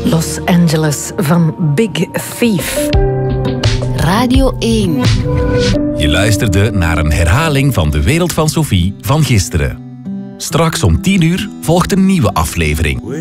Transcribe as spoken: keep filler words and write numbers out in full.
Los Angeles van Big Thief. Radio één. Je luisterde naar een herhaling van De Wereld van Sophie van gisteren. Straks om tien uur volgt een nieuwe aflevering.